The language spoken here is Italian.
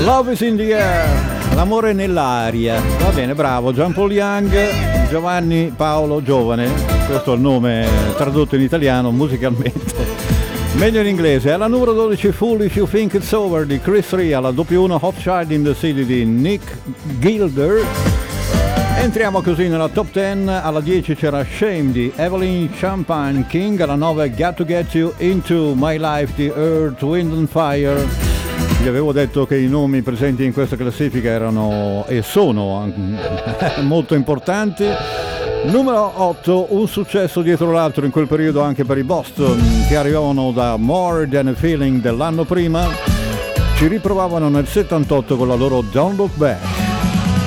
Love is in the air, l'amore è nell'aria. Va bene, bravo. Jean Paul Young, Giovanni Paolo Giovane, questo è il nome tradotto in italiano musicalmente. Meglio in inglese. Alla numero 12 Fool If You Think It's Over di Chris Rea, alla doppio 1 Hot Child in the City di Nick Gilder. Entriamo così nella top 10. Alla 10 c'era Shame di Evelyn Champagne King, alla 9 Got to Get You Into My Life di Earth, Wind and Fire. Vi avevo detto che i nomi presenti in questa classifica erano e sono molto importanti. Numero 8, un successo dietro l'altro in quel periodo anche per i Boston, che arrivavano da More Than a Feeling dell'anno prima. Ci riprovavano nel 78 con la loro Don't Look Back.